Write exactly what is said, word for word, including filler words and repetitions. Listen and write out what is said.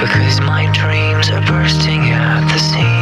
Cause my dreams are bursting at the seams.